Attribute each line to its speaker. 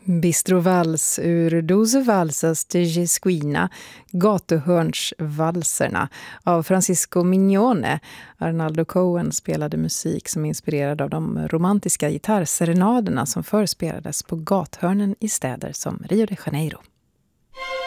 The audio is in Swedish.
Speaker 1: Bistro Vals ur Doze Valsas de Jesquina, gatuhörnsvalserna av Francisco Mignone. Arnaldo Cohen spelade musik som inspirerad av de romantiska gitarrserenaderna som förr spelades på gathörnen i städer som Rio de Janeiro.